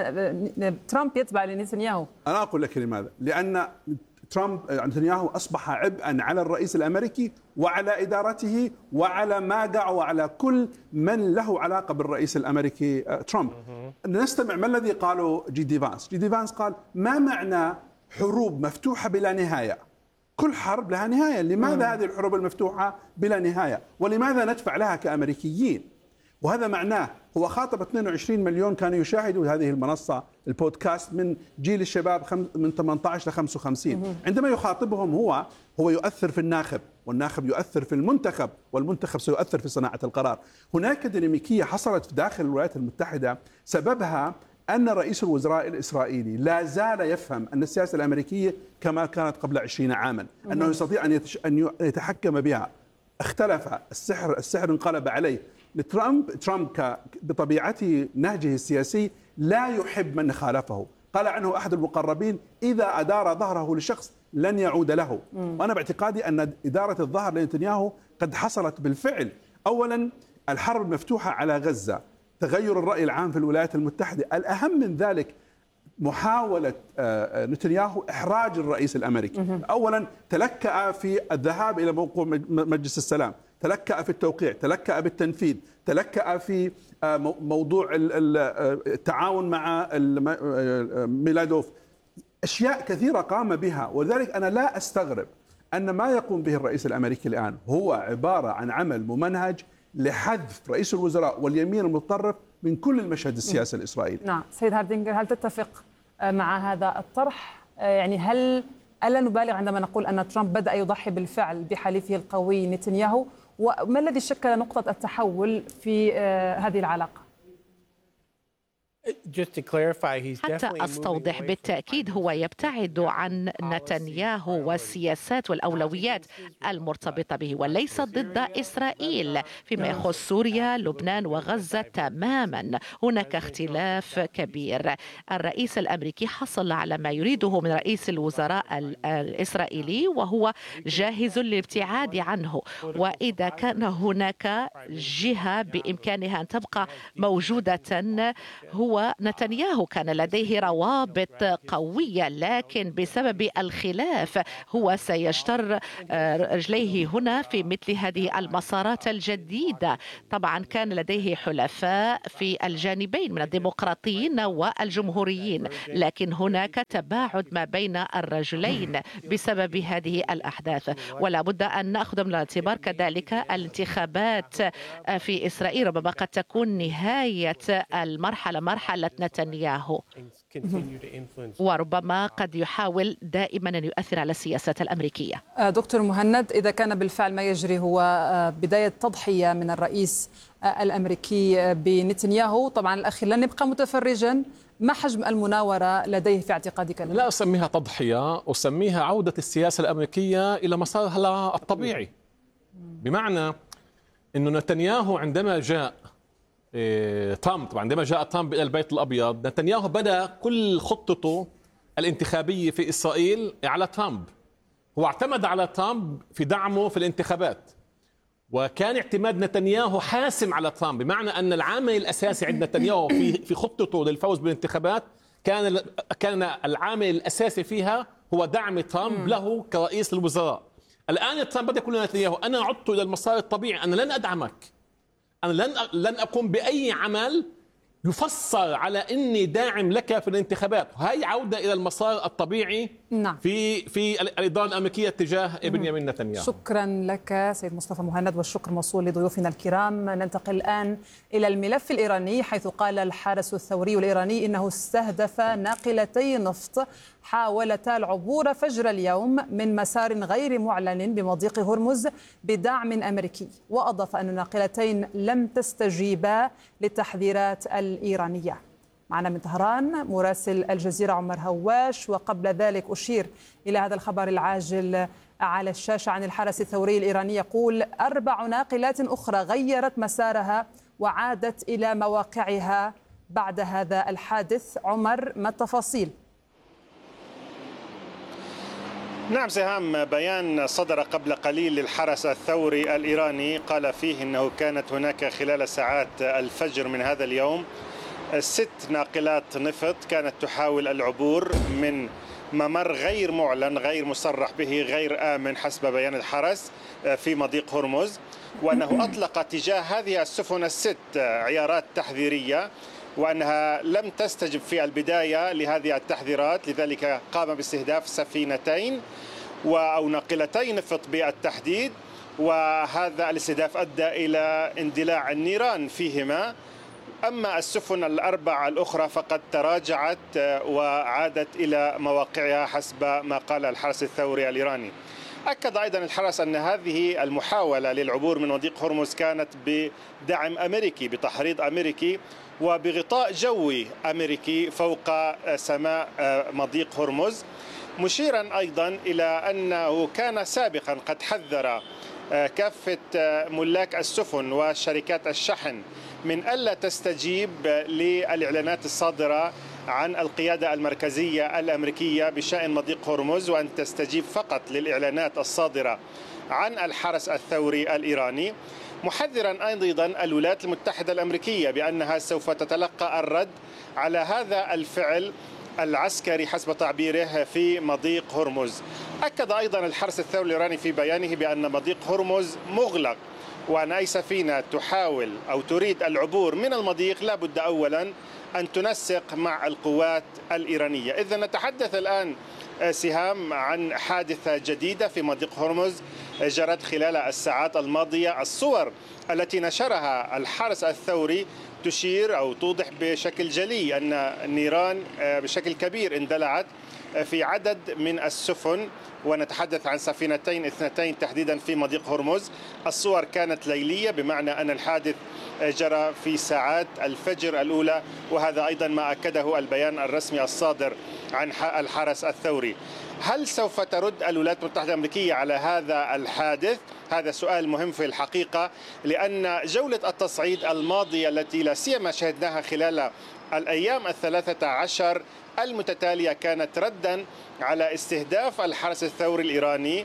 أن ترامب يتبع لنتنياهو. أنا أقول لك لماذا؟ لأن ترامب نتنياهو أصبح عبئا على الرئيس الأمريكي وعلى إدارته وعلى ماجع وعلى كل من له علاقة بالرئيس الأمريكي ترامب. نستمع ما الذي قاله جي دي فانس. جي دي فانس قال ما معنى حروب مفتوحة بلا نهاية؟ كل حرب لها نهاية. لماذا مم. هذه الحروب المفتوحة بلا نهاية؟ ولماذا ندفع لها كأمريكيين؟ وهذا معناه هو خاطب اثنين وعشرين مليون كانوا يشاهدوا هذه المنصة البودكاست من جيل الشباب من ثمانية عشر ل خمسة وخمسين. مم. عندما يخاطبهم هو هو يؤثر في الناخب، والناخب يؤثر في المنتخب، والمنتخب سيؤثر في صناعة القرار. هناك ديناميكية حصلت في داخل الولايات المتحدة سببها أن رئيس الوزراء الإسرائيلي لا زال يفهم أن السياسة الأمريكية كما كانت قبل عشرين عاما، أنه يستطيع أن أن يتحكم بها. اختلف السحر، السحر انقلب عليه. ترامب ترامب بطبيعته نهجه السياسي لا يحب من خالفه. قال عنه أحد المقربين إذا أدار ظهره لشخص لن يعود له. وأنا باعتقادي أن إدارة الظهر لنتنياهو قد حصلت بالفعل. أولا الحرب المفتوحة على غزة، تغير الرأي العام في الولايات المتحدة، الأهم من ذلك محاولة نتنياهو إحراج الرئيس الأمريكي. أولا تلكأ في الذهاب إلى موقع مجلس السلام، تلكأ في التوقيع، تلكأ بالتنفيذ، تلكأ في موضوع التعاون مع ميلادوف. أشياء كثيرة قام بها، ولذلك أنا لا أستغرب أن ما يقوم به الرئيس الأمريكي الآن هو عبارة عن عمل ممنهج لحذف رئيس الوزراء واليمين المتطرف من كل المشهد السياسي الإسرائيلي. نعم سيد هاردينجر، هل تتفق مع هذا الطرح؟ يعني هل ألا نبالغ عندما نقول أن ترامب بدأ يضحي بالفعل بحليفه القوي نتنياهو؟ وما الذي شكل نقطة التحول في هذه العلاقة؟ حتى أستوضح، بالتأكيد هو يبتعد عن نتنياهو والسياسات والأولويات المرتبطة به وليس ضد إسرائيل. فيما يخص سوريا، لبنان وغزة تماما هناك اختلاف كبير. الرئيس الأمريكي حصل على ما يريده من رئيس الوزراء الإسرائيلي وهو جاهز للابتعاد عنه، وإذا كان هناك جهة بإمكانها أن تبقى موجودة هو نتنياهو. كان لديه روابط قوية، لكن بسبب الخلاف هو سيجتر رجليه هنا في مثل هذه المسارات الجديدة. طبعا كان لديه حلفاء في الجانبين من الديمقراطيين والجمهوريين، لكن هناك تباعد ما بين الرجلين بسبب هذه الأحداث. ولا بد أن نأخذ من الاعتبار كذلك الانتخابات في إسرائيل ربما قد تكون نهاية المرحلة مرحلة نتنياهو، وربما قد يحاول دائما أن يؤثر على السياسات الأمريكية. دكتور مهند، إذا كان بالفعل ما يجري هو بداية تضحية من الرئيس الأمريكي بنتنياهو، طبعا الأخير لن يبقى متفرجا. ما حجم المناورة لديه في اعتقادك؟ لا أسميها تضحية، أسميها عودة السياسة الأمريكية إلى مسارها الطبيعي. بمعنى أنه نتنياهو عندما جاء ترامب طبعا عندما جاء ترامب إلى البيت الأبيض، نتنياهو بدأ كل خطته الانتخابية في إسرائيل على ترامب. هو اعتمد على ترامب في دعمه في الانتخابات، وكان اعتماد نتنياهو حاسم على ترامب، بمعنى أن العامل الأساسي عند نتنياهو في في خطته للفوز بالانتخابات كان كان العامل الأساسي فيها هو دعم ترامب له كرئيس الوزراء. الآن ترامب بدأ يقول لنتنياهو أنا عدت إلى المسار الطبيعي، أنا لن أدعمك، أنا لن لن أقوم بأي عمل يفسر على إني داعم لك في الانتخابات. هاي عودة إلى المسار الطبيعي نعم. في في الإدارة الأمريكية تجاه بنيامين نتنياهو. شكرا لك سيد مصطفى مهند، والشكر موصول لضيوفنا الكرام. ننتقل الآن إلى الملف الإيراني، حيث قال الحرس الثوري الإيراني إنه استهدف ناقلتي نفط حاولتا العبور فجر اليوم من مسار غير معلن بمضيق هرمز بدعم أمريكي، وأضاف أن الناقلتين لم تستجيبا للتحذيرات الإيرانية. معنا من طهران مراسل الجزيرة عمر هواش، وقبل ذلك أشير إلى هذا الخبر العاجل على الشاشة عن الحرس الثوري الإيراني، يقول أربع ناقلات أخرى غيرت مسارها وعادت إلى مواقعها بعد هذا الحادث. عمر، ما التفاصيل؟ نعم سهام، بيان صدر قبل قليل للحرس الثوري الإيراني قال فيه أنه كانت هناك خلال ساعات الفجر من هذا اليوم ست ناقلات نفط كانت تحاول العبور من ممر غير معلن غير مصرح به غير آمن حسب بيان الحرس في مضيق هرمز، وأنه أطلق تجاه هذه السفن الست عيارات تحذيرية، وأنها لم تستجب في البداية لهذه التحذيرات، لذلك قام باستهداف سفينتين أو ناقلتي نفط بالتحديد، وهذا الاستهداف أدى إلى اندلاع النيران فيهما. أما السفن الأربع الأخرى فقد تراجعت وعادت إلى مواقعها حسب ما قال الحرس الثوري الإيراني. أكد أيضا الحرس أن هذه المحاولة للعبور من مضيق هرمز كانت بدعم أمريكي، بتحريض أمريكي وبغطاء جوي أمريكي فوق سماء مضيق هرمز، مشيرا أيضا إلى أنه كان سابقا قد حذر كافة ملاك السفن وشركات الشحن من ألا تستجيب للإعلانات الصادرة عن القيادة المركزية الأمريكية بشأن مضيق هرمز، وأن تستجيب فقط للإعلانات الصادرة عن الحرس الثوري الإيراني، محذرا أيضا الولايات المتحدة الأمريكية بأنها سوف تتلقى الرد على هذا الفعل العسكري حسب تعبيره في مضيق هرمز. أكد أيضا الحرس الثوري الإيراني في بيانه بأن مضيق هرمز مغلق، وأن أي سفينة تحاول أو تريد العبور من المضيق لا بد أولا أن تنسق مع القوات الإيرانية. إذا نتحدث الآن سهام عن حادثة جديدة في مضيق هرمز جرت خلال الساعات الماضية. الصور التي نشرها الحرس الثوري تشير أو توضح بشكل جلي أن النيران بشكل كبير اندلعت في عدد من السفن، ونتحدث عن سفينتين اثنتين تحديدا في مضيق هرمز. الصور كانت ليلية بمعنى أن الحادث جرى في ساعات الفجر الأولى، وهذا أيضا ما أكده البيان الرسمي الصادر عن الحرس الثوري. هل سوف ترد الولايات المتحدة الأمريكية على هذا الحادث؟ هذا سؤال مهم في الحقيقة، لأن جولة التصعيد الماضية التي لا سيما شهدناها خلال الأيام الثلاثة عشر المتتالية كانت ردا على استهداف الحرس الثوري الإيراني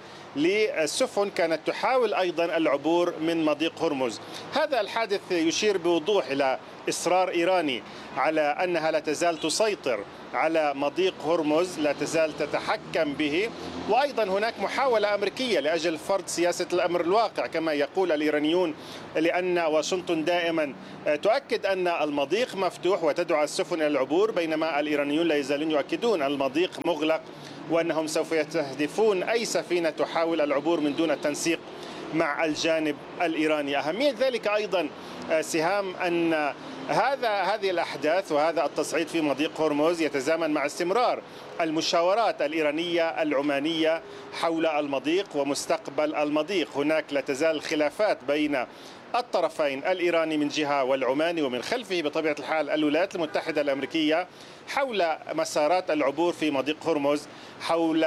لسفن كانت تحاول أيضا العبور من مضيق هرمز. هذا الحادث يشير بوضوح إلى إصرار إيراني على أنها لا تزال تسيطر على مضيق هرمز، لا تزال تتحكم به، وأيضا هناك محاولة أمريكية لأجل فرض سياسة الأمر الواقع كما يقول الإيرانيون، لأن واشنطن دائما تؤكد أن المضيق مفتوح وتدعو السفن إلى العبور، بينما الإيرانيون لا يزالون يؤكدون أن المضيق مغلق وأنهم سوف يستهدفون أي سفينة تحاول العبور من دون التنسيق مع الجانب الإيراني. أهمية ذلك أيضا سهام أن هذا هذه الأحداث وهذا التصعيد في مضيق هرمز يتزامن مع استمرار المشاورات الإيرانية العمانية حول المضيق ومستقبل المضيق. هناك لا تزال خلافات بين الطرفين الإيراني من جهة والعماني ومن خلفه بطبيعة الحال الولايات المتحدة الأمريكية حول مسارات العبور في مضيق هرمز، حول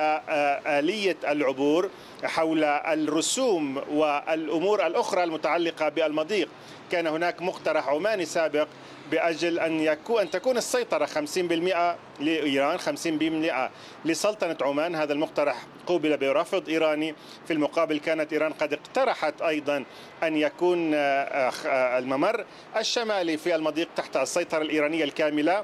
آلية العبور، حول الرسوم والأمور الأخرى المتعلقة بالمضيق. كان هناك مقترح عماني سابق بأجل أن يكون أن تكون السيطرة خمسين بالمئة لإيران خمسين بالمئة لسلطنة عمان. هذا المقترح قوبل برفض إيراني. في المقابل كانت إيران قد اقترحت أيضا أن يكون الممر الشمالي في المضيق تحت السيطرة الإيرانية الكاملة،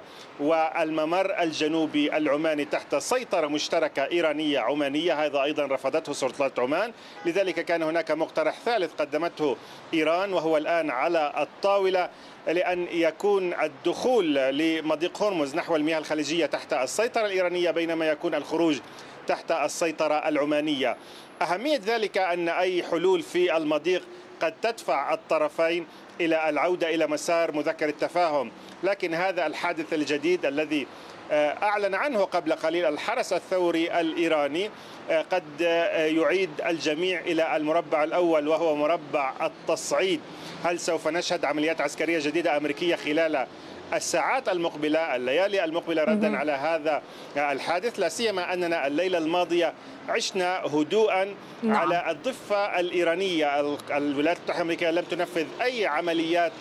والممر الجنوبي العماني تحت سيطرة مشتركة إيرانية عمانية. هذا أيضا رفضته سلطات عمان. لذلك كان هناك مقترح ثالث قدمته إيران وهو الآن على الطاولة، لأن يكون الدخول لمضيق هرمز نحو المياه الخليجية تحت السيطرة الإيرانية بينما يكون الخروج تحت السيطرة العمانية. أهمية ذلك أن أي حلول في المضيق قد تدفع الطرفين إلى العودة إلى مسار مذكر التفاهم، لكن هذا الحادث الجديد الذي أعلن عنه قبل قليل الحرس الثوري الإيراني قد يعيد الجميع إلى المربع الأول وهو مربع التصعيد. هل سوف نشهد عمليات عسكرية جديدة أمريكية خلال الساعات المقبلة الليالي المقبلة ردا على هذا الحادث؟ لا سيما أننا الليلة الماضية عشنا هدوءا نعم. على الضفة الإيرانية. الولايات المتحدة الأمريكية لم تنفذ أي عمليات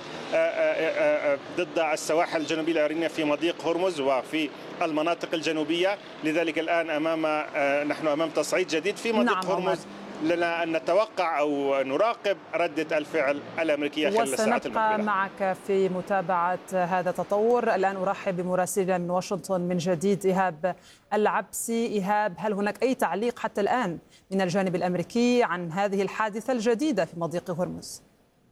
ضد السواحل الجنوبية الإيرانية في مضيق هرمز وفي المناطق الجنوبية. لذلك الآن أمام نحن أمام تصعيد جديد في مضيق نعم. هرمز. لنا أن نتوقع أو نراقب ردة الفعل الأمريكية خلال الساعات المقبلة. وسنبقى معك في متابعة هذا التطور. الآن أرحب بمراسلنا من واشنطن من جديد إيهاب العبسي. إيهاب، هل هناك أي تعليق حتى الآن من الجانب الأمريكي عن هذه الحادثة الجديدة في مضيق هرمز؟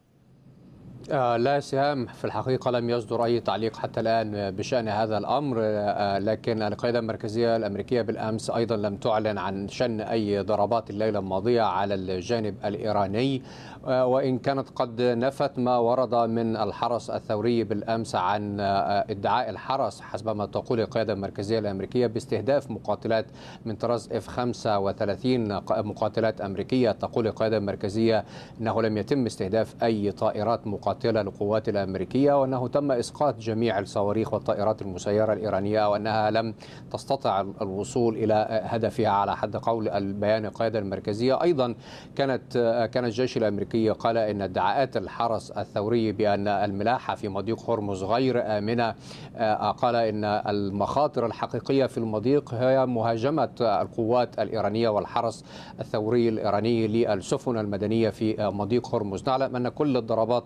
آه لا سهام، في الحقيقة لم يصدر أي تعليق حتى الآن بشأن هذا الأمر، آه لكن القيادة المركزية الأمريكية بالأمس أيضا لم تعلن عن شن أي ضربات الليلة الماضية على الجانب الإيراني، آه وإن كانت قد نفت ما ورد من الحرس الثوري بالأمس عن آه ادعاء الحرس حسب ما تقول القيادة المركزية الأمريكية باستهداف مقاتلات من طراز إف خمسة وثلاثين مقاتلات أمريكية. تقول القيادة المركزية أنه لم يتم استهداف أي طائرات مقاتلة للقوات الأمريكية، وأنه تم إسقاط جميع الصواريخ والطائرات المسيرة الإيرانية، وأنها لم تستطع الوصول إلى هدفها على حد قول البيان القيادة المركزية. أيضا كانت كان الجيش الأمريكي قال إن ادعاءات الحرس الثوري بأن الملاحة في مضيق هرمز غير آمنة، قال إن المخاطر الحقيقية في المضيق هي مهاجمة القوات الإيرانية والحرس الثوري الإيراني للسفن المدنية في مضيق هرمز. نعلم أن كل الضربات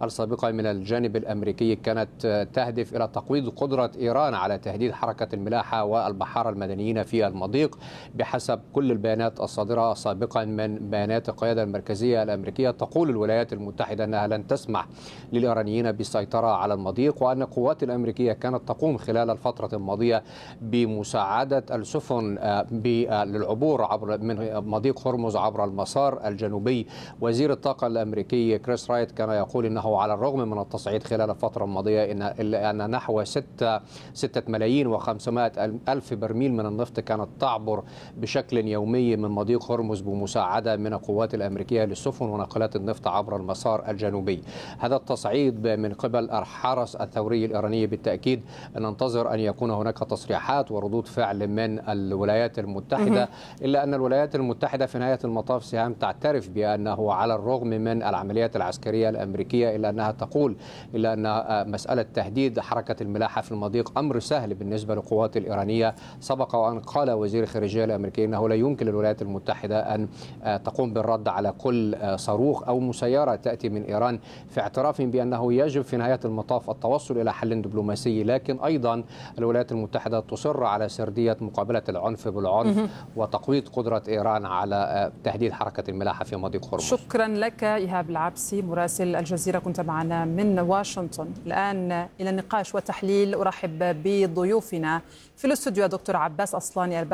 المراحل سابقا من الجانب الأمريكي كانت تهدف إلى تقويض قدرة إيران على تهديد حركة الملاحة والبحارة المدنيين في المضيق بحسب كل البيانات الصادرة سابقا من بيانات القيادة المركزية الأمريكية. تقول الولايات المتحدة أنها لن تسمح للإيرانيين بالسيطرة على المضيق، وأن القوات الأمريكية كانت تقوم خلال الفترة الماضية بمساعدة السفن للعبور عبر من مضيق هرمز عبر المسار الجنوبي. وزير الطاقة الأمريكي كريس رايت كان يقول إنه على الرغم من التصعيد خلال الفترة الماضية إن أن نحو ستة ستة ملايين وخمسمائة ألف برميل من النفط كانت تعبر بشكل يومي من مضيق هرمز بمساعدة من القوات الأمريكية للسفن وناقلات النفط عبر المسار الجنوبي. هذا التصعيد من قبل الحرس الثوري الإيراني بالتأكيد ننتظر أن يكون هناك تصريحات وردود فعل من الولايات المتحدة، إلا أن الولايات المتحدة في نهاية المطاف سهام تعترف بأنه على الرغم من العمليات العسكرية الأمريكية إلا أنها تقول إلا أن مسألة تهديد حركة الملاحة في المضيق أمر سهل بالنسبة للقوات الإيرانية. سبق وأن قال وزير الخارجية الأمريكي أنه لا يمكن للولايات المتحدة أن تقوم بالرد على كل صاروخ أو مسيرة تأتي من إيران، في اعتراف بأنه يجب في نهاية المطاف التوصل إلى حل دبلوماسي. لكن أيضا الولايات المتحدة تصر على سردية مقابلة العنف بالعنف وتقويض قدرة إيران على تهديد حركة الملاحة في مضيق هرمز. شكرا لك إيهاب العبسي مراسل الجزيرة، كنت معنا من واشنطن. الآن إلى النقاش وتحليل. أرحب بضيوفنا في الاستوديو دكتور عباس أصلاني